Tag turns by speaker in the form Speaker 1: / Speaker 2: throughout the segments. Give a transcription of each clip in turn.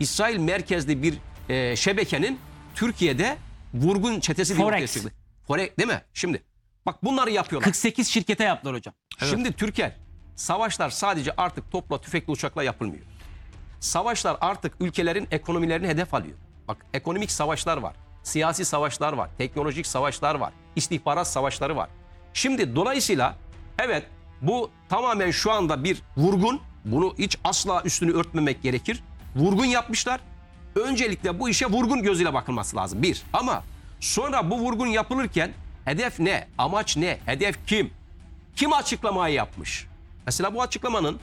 Speaker 1: İsrail merkezli bir şebekenin Türkiye'de vurgun çetesi diye ortaya çıktı. Forex değil mi? Şimdi bak bunları yapıyorlar.
Speaker 2: 48 şirkete yaptılar hocam.
Speaker 1: Evet. Şimdi Türker, savaşlar sadece artık topla tüfekli uçakla yapılmıyor. Savaşlar artık ülkelerin ekonomilerini hedef alıyor. Bak ekonomik savaşlar var, siyasi savaşlar var, teknolojik savaşlar var, istihbarat savaşları var. Şimdi dolayısıyla evet bu tamamen şu anda bir vurgun. Bunu hiç asla üstünü örtmemek gerekir. Vurgun yapmışlar. Öncelikle bu işe vurgun gözüyle bakılması lazım. Bir. Ama sonra bu vurgun yapılırken hedef ne? Amaç ne? Hedef kim? Kim açıklamayı yapmış? Mesela bu açıklamanın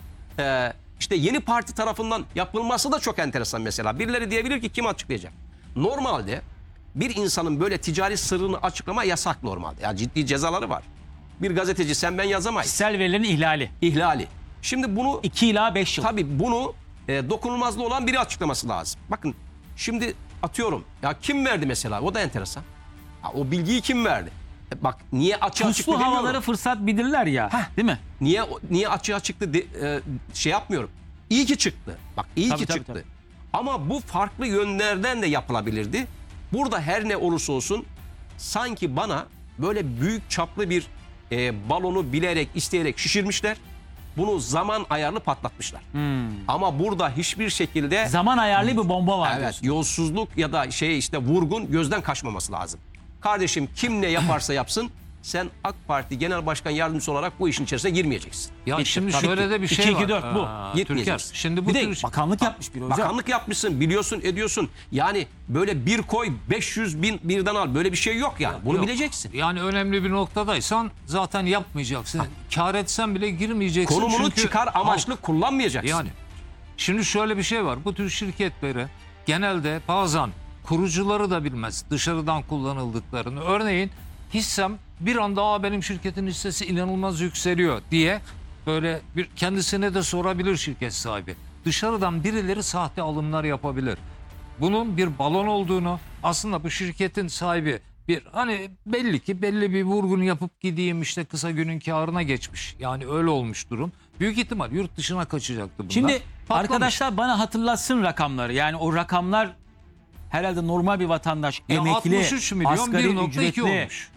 Speaker 1: işte yeni parti tarafından yapılması da çok enteresan mesela. Birileri diyebilir ki kim açıklayacak? Normalde bir insanın böyle ticari sırrını açıklama yasak normalde. Yani ciddi cezaları var. Bir gazeteci sen ben yazamayız.
Speaker 2: Kişisel verilerin ihlali.
Speaker 1: İhlali. Şimdi bunu
Speaker 2: 2 ila 5 yıl.
Speaker 1: tabii bunu dokunulmazlığı olan biri açıklaması lazım. Bakın şimdi atıyorum ya kim verdi mesela o da enteresan. Ha, o bilgiyi kim verdi? Bak niye açığa çıktı
Speaker 2: Puslu havaları
Speaker 1: demiyorum.
Speaker 2: fırsat bilirler ya. Değil mi?
Speaker 1: Niye açığa çıktı şey yapmıyorum. İyi ki çıktı. Bak iyi ki çıktı.
Speaker 2: Tabii.
Speaker 1: Ama bu farklı yönlerden de yapılabilirdi. Burada her ne olursa olsun sanki bana böyle büyük çaplı bir balonu bilerek isteyerek şişirmişler. Bunu zaman ayarlı patlatmışlar. Ama burada hiçbir şekilde
Speaker 2: Zaman ayarlı bir bomba var.
Speaker 1: evet,
Speaker 2: diyorsun.
Speaker 1: yolsuzluk ya da işte vurgun gözden kaçmaması lazım. Kardeşim kim ne yaparsa yapsın sen AK Parti Genel Başkan Yardımcısı olarak bu işin içerisine girmeyeceksin.
Speaker 3: Ya
Speaker 2: Bitti.
Speaker 3: şimdi
Speaker 2: Tabii
Speaker 3: şöyle
Speaker 2: ki.
Speaker 3: de bir şey
Speaker 2: 2-2-4
Speaker 3: var.
Speaker 2: bu.
Speaker 3: Türker.
Speaker 1: Gitmeyeceğiz.
Speaker 3: Şimdi bu
Speaker 2: Bir de
Speaker 3: tür
Speaker 2: bakanlık yapmış bir hocam.
Speaker 1: Bakanlık yapmışsın, biliyorsun, ediyorsun. Yani böyle bir koy 500 bin birden al. Böyle bir şey yok yani. Bunu
Speaker 3: Yok.
Speaker 1: bileceksin.
Speaker 3: Yani önemli bir noktadaysan zaten yapmayacaksın. Kar etsen bile girmeyeceksin.
Speaker 1: Konumunu
Speaker 3: Çünkü
Speaker 1: çıkar amaçlı kullanmayacaksın.
Speaker 3: Yani şimdi şöyle bir şey var. Bu tür şirketleri genelde bazen kurucuları da bilmez dışarıdan kullanıldıklarını. Örneğin hissem bir anda benim şirketin hissesi inanılmaz yükseliyor diye böyle bir kendisine de sorabilir şirket sahibi. Dışarıdan birileri sahte alımlar yapabilir. Bunun bir balon olduğunu aslında bu şirketin sahibi bir hani belli ki belli bir vurgun yapıp gideyim işte kısa günün karına geçmiş. Yani öyle olmuş durum. Büyük ihtimal yurt dışına kaçacaktı bunlar.
Speaker 2: Şimdi
Speaker 3: Patlamış.
Speaker 2: arkadaşlar bana hatırlatsın rakamları. Yani o rakamlar herhalde normal bir vatandaş, emekli,
Speaker 3: 63 milyon
Speaker 2: asgari
Speaker 3: 1.2
Speaker 2: ücretli.
Speaker 3: olmuş.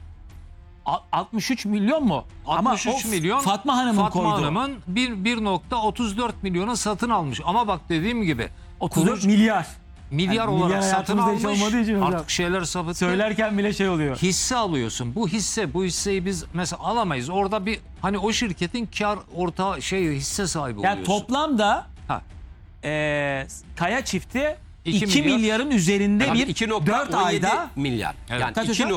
Speaker 2: 63 milyon mu?
Speaker 3: 63
Speaker 2: Ama
Speaker 3: milyon
Speaker 2: Fatma Hanım'ın koyduğu.
Speaker 3: Fatma Hanım'ın 1.34 milyona satın almış. Ama bak dediğim gibi
Speaker 2: 34 milyar.
Speaker 3: milyar
Speaker 2: Yani
Speaker 3: olarak
Speaker 2: milyar
Speaker 3: satın
Speaker 2: hayatımızda hiç
Speaker 3: almış.
Speaker 2: olmadığı için hocam.
Speaker 3: Artık şeyler sapıttı.
Speaker 2: Söylerken bile şey oluyor.
Speaker 3: Hisse alıyorsun. Bu hisseyi biz mesela alamayız. Orada bir hani o şirketin kar ortağı hisse sahibi
Speaker 2: Yani
Speaker 3: oluyorsun.
Speaker 2: toplamda
Speaker 3: Ha.
Speaker 2: Kaya çifti
Speaker 3: 2
Speaker 2: 2
Speaker 3: milyar.
Speaker 2: milyarın üzerinde
Speaker 1: Yani
Speaker 2: bir 4
Speaker 1: 2.17
Speaker 2: ayda
Speaker 1: milyar.
Speaker 3: Evet.
Speaker 1: Yani
Speaker 2: Kaç hocam?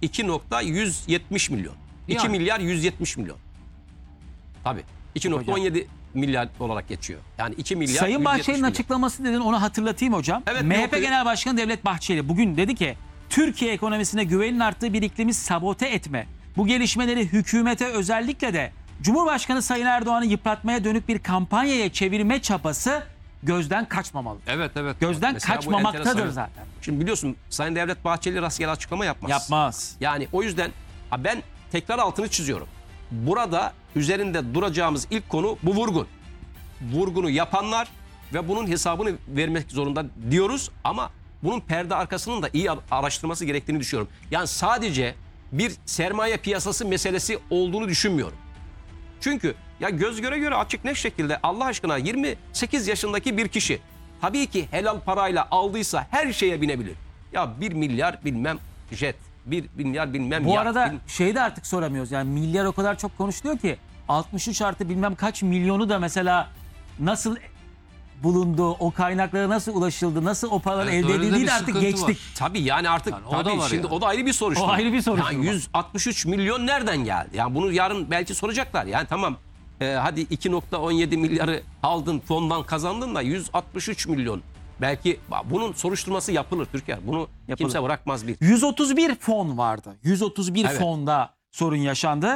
Speaker 1: 2.170 milyon. 2
Speaker 3: Yani.
Speaker 1: milyar 170 milyon. Tabii. 2.17 milyar olarak geçiyor. Yani 2 milyar
Speaker 2: Sayın
Speaker 1: 170
Speaker 2: Bahçeli'nin
Speaker 1: milyon.
Speaker 2: açıklaması dedin, onu hatırlatayım hocam.
Speaker 1: Evet,
Speaker 2: MHP
Speaker 1: okuyor.
Speaker 2: Genel Başkanı Devlet Bahçeli bugün dedi ki Türkiye ekonomisine güvenin arttığı bir iklimi sabote etme. Bu gelişmeleri hükümete özellikle de Cumhurbaşkanı Sayın Erdoğan'ı yıpratmaya dönük bir kampanyaya çevirme çabası gözden kaçmamalı.
Speaker 3: Evet.
Speaker 2: Gözden
Speaker 1: Mesela bu
Speaker 2: kaçmamaktadır
Speaker 1: enteresan.
Speaker 2: zaten.
Speaker 1: Şimdi biliyorsun Sayın Devlet Bahçeli rastgele açıklama yapmaz.
Speaker 2: Yapmaz.
Speaker 1: Yani o yüzden ben tekrar altını çiziyorum. Burada üzerinde duracağımız ilk konu bu vurgun. Vurgunu yapanlar ve bunun hesabını vermek zorunda diyoruz ama bunun perde arkasının da iyi araştırması gerektiğini düşünüyorum. Yani sadece bir sermaye piyasası meselesi olduğunu düşünmüyorum. Çünkü ya göz göre göre açık net şekilde Allah aşkına 28 yaşındaki bir kişi tabii ki helal parayla aldıysa her şeye binebilir. Ya 1 milyar bilmem jet, 1 milyar bilmem
Speaker 2: Bu
Speaker 1: ya.
Speaker 2: arada şeyi de artık soramıyoruz. Yani milyar o kadar çok konuşuluyor ki 63 artı bilmem kaç milyonu da mesela nasıl bulundu, o kaynaklara nasıl ulaşıldı, nasıl o paralar
Speaker 3: Evet,
Speaker 2: elde
Speaker 3: öyle de
Speaker 2: edildiği
Speaker 3: bir
Speaker 2: de artık
Speaker 3: sıkıntı
Speaker 2: geçtik.
Speaker 3: var.
Speaker 1: Tabii yani artık
Speaker 3: Yani o da
Speaker 1: tabii
Speaker 3: var
Speaker 1: şimdi
Speaker 3: yani.
Speaker 1: o da ayrı bir soruşturma.
Speaker 2: O ayrı bir soruşturma.
Speaker 1: Yani 163 milyon nereden geldi? Yani bunu yarın belki soracaklar. Yani tamam hadi 2.17 milyarı aldın fondan kazandın da 163 milyon. Belki bunun soruşturması yapılır Türker. Bunu kimse bırakmaz bir.
Speaker 2: 131 fon vardı. 131
Speaker 1: Evet.
Speaker 2: fonda sorun yaşandı.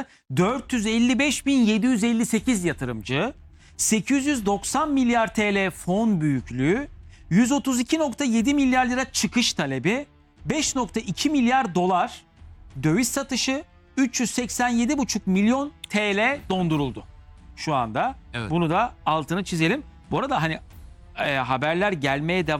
Speaker 2: 455.758 yatırımcı, 890 milyar TL fon büyüklüğü, 132.7 milyar lira çıkış talebi, 5.2 milyar dolar döviz satışı, 387,5 milyon TL donduruldu şu anda.
Speaker 3: Evet.
Speaker 2: Bunu da altını çizelim. Bu arada hani haberler gelmeye devam